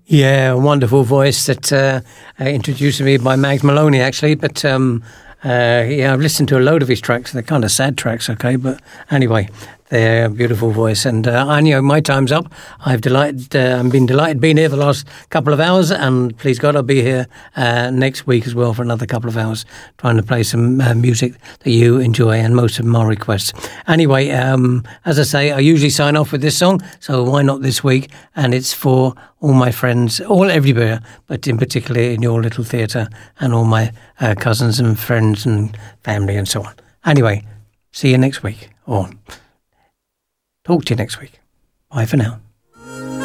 Yeah, a wonderful voice that introduced me by Mags Maloney, actually. But yeah, I've listened to a load of his tracks. They're kind of sad tracks, okay? But anyway, they're a beautiful voice. And Anya, my time's up. I've been delighted being here the last couple of hours. And please God, I'll be here next week as well for another couple of hours, trying to play some music that you enjoy and most of my requests. Anyway, as I say, I usually sign off with this song, so why not this week? And it's for all my friends, all everywhere, but in particular in your little theatre, and all my cousins and friends and family and so on. Anyway, see you next week, or talk to you next week. Bye for now.